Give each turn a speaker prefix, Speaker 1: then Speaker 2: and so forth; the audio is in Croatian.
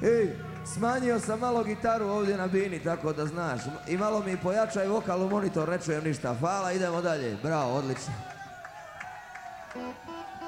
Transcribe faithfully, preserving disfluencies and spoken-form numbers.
Speaker 1: Ej, smanjio sam malo gitaru ovdje na bini, tako da znaš. I malo mi pojačaj vokal u monitor, ne čujem ništa. Hvala, idemo dalje. Bravo, odlično.